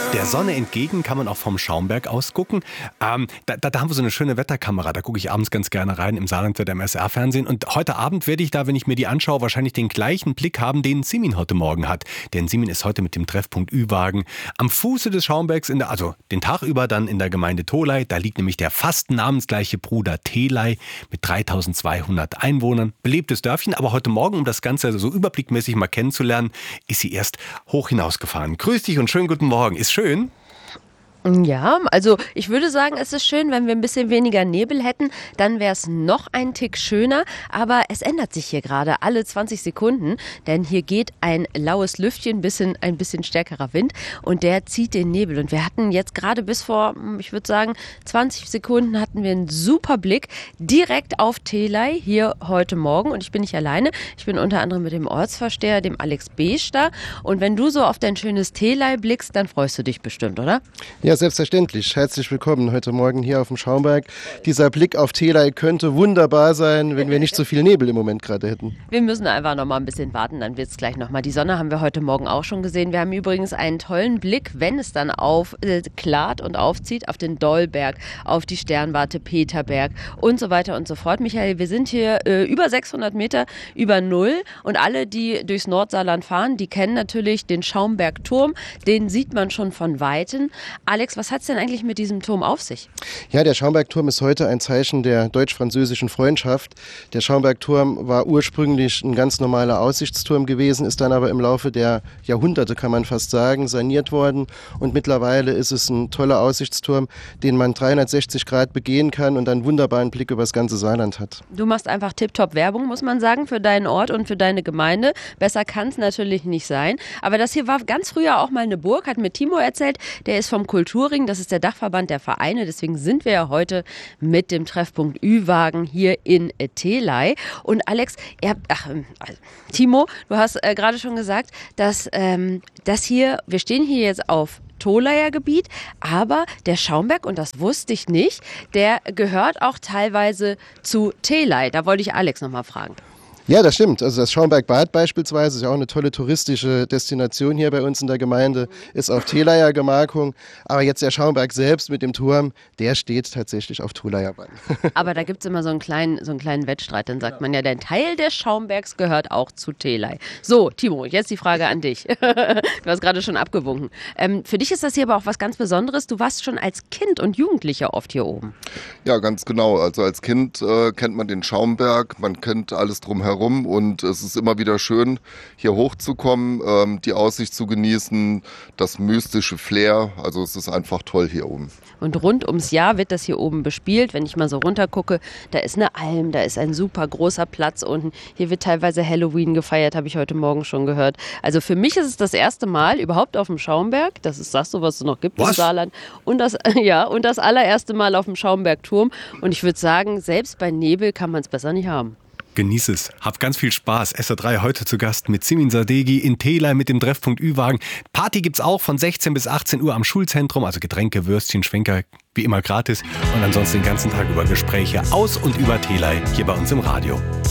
Der Sonne entgegen kann man auch vom Schaumberg aus gucken. Da haben wir so eine schöne Wetterkamera, da gucke ich abends ganz gerne rein im Saarlandwelle im SR-Fernsehen. Und heute Abend werde ich da, wenn ich mir die anschaue, wahrscheinlich den gleichen Blick haben, den Simin heute Morgen hat. Denn Simin ist heute mit dem Treffpunkt Ü-Wagen am Fuße des Schaumbergs, also den Tag über dann in der Gemeinde Tholey. Da liegt nämlich der fast namensgleiche Bruder Theley mit 3200 Einwohnern. Belebtes Dörfchen, aber heute Morgen, um das Ganze so überblickmäßig mal kennenzulernen, ist sie erst hoch hinausgefahren. Grüß dich und schönen guten Morgen. Ist schön? Ja, also ich würde sagen, es ist schön, wenn wir ein bisschen weniger Nebel hätten, dann wäre es noch ein Tick schöner, aber es ändert sich hier gerade alle 20 Sekunden, denn hier geht ein laues Lüftchen, ein bisschen stärkerer Wind und der zieht den Nebel und wir hatten jetzt gerade bis vor, ich würde sagen, 20 Sekunden hatten wir einen super Blick direkt auf Theley hier heute Morgen und ich bin nicht alleine, ich bin unter anderem mit dem Ortsvorsteher, dem Alex Beesch da und wenn du so auf dein schönes Theley blickst, dann freust du dich bestimmt, oder? Ja, selbstverständlich. Herzlich willkommen heute Morgen hier auf dem Schaumberg. Dieser Blick auf Theley könnte wunderbar sein, wenn wir nicht so viel Nebel im Moment gerade hätten. Wir müssen einfach noch mal ein bisschen warten, dann wird es gleich noch mal. Die Sonne haben wir heute Morgen auch schon gesehen. Wir haben übrigens einen tollen Blick, wenn es dann klart und aufzieht, auf den Dollberg, auf die Sternwarte Peterberg und so weiter und so fort. Michael, wir sind hier über 600 Meter über Null und alle, die durchs Nordsaarland fahren, die kennen natürlich den Schaumbergturm. Den sieht man schon von Weitem. Alex, was hat es denn eigentlich mit diesem Turm auf sich? Ja, der Schaumbergturm ist heute ein Zeichen der deutsch-französischen Freundschaft. Der Schaumbergturm war ursprünglich ein ganz normaler Aussichtsturm gewesen, ist dann aber im Laufe der Jahrhunderte, kann man fast sagen, saniert worden. Und mittlerweile ist es ein toller Aussichtsturm, den man 360 Grad begehen kann und einen wunderbaren Blick über das ganze Saarland hat. Du machst einfach tipptopp Werbung, muss man sagen, für deinen Ort und für deine Gemeinde. Besser kann es natürlich nicht sein. Aber das hier war ganz früher auch mal eine Burg, hat mir Timo erzählt. Der ist vom Kulturring, das ist der Dachverband der Vereine. Deswegen sind wir ja heute mit dem Treffpunkt Ü-Wagen hier in Theley. Und Alex, Timo, du hast gerade schon gesagt, dass wir stehen hier jetzt auf Tholeyer Gebiet, aber der Schaumberg, und das wusste ich nicht, der gehört auch teilweise zu Theley. Da wollte ich Alex nochmal fragen. Ja, das stimmt. Also das Schaumbergbad beispielsweise ist ja auch eine tolle touristische Destination hier bei uns in der Gemeinde, ist auf Theleyer Gemarkung. Aber jetzt der Schaumberg selbst mit dem Turm, der steht tatsächlich auf Tholeyer Bahn. Aber da gibt es immer so einen kleinen Wettstreit. Dann sagt man ja, der Teil des Schaumbergs gehört auch zu Theley. So, Timo, jetzt die Frage an dich. Du hast gerade schon abgewunken. Für dich ist das hier aber auch was ganz Besonderes. Du warst schon als Kind und Jugendlicher oft hier oben. Ja, ganz genau. Also als Kind kennt man den Schaumberg, man kennt alles drumherum. Und es ist immer wieder schön, hier hochzukommen, die Aussicht zu genießen, das mystische Flair. Also es ist einfach toll hier oben. Und rund ums Jahr wird das hier oben bespielt. Wenn ich mal so runter gucke, da ist eine Alm, da ist ein super großer Platz unten. Hier wird teilweise Halloween gefeiert, habe ich heute Morgen schon gehört. Also für mich ist es das erste Mal überhaupt auf dem Schaumberg. Das ist das, so was es noch gibt im Saarland. Und das allererste Mal auf dem Schaumbergturm. Und ich würde sagen, selbst bei Nebel kann man es besser nicht haben. Genieß es. Hab ganz viel Spaß. SR3 heute zu Gast mit Simin Sadeghi in Theley mit dem Treffpunkt Ü-Wagen. Party gibt's auch von 16 bis 18 Uhr am Schulzentrum. Also Getränke, Würstchen, Schwenker, wie immer gratis. Und ansonsten den ganzen Tag über Gespräche aus und über Theley hier bei uns im Radio.